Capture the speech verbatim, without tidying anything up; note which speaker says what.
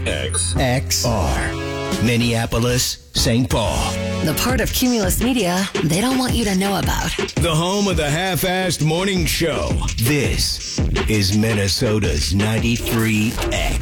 Speaker 1: X. X. R. Minneapolis, Saint Paul.
Speaker 2: The part of Cumulus Media they don't want you to know about.
Speaker 1: The home of the half-assed morning show. This is Minnesota's ninety-three X.